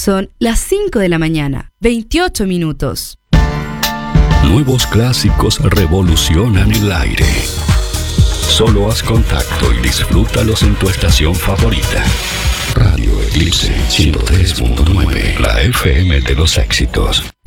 Son las 5 de la mañana, 28 minutos. Nuevos clásicos revolucionan el aire. Solo haz contacto y disfrútalos en tu estación favorita. Radio Eclipse 103.9, la FM de los éxitos.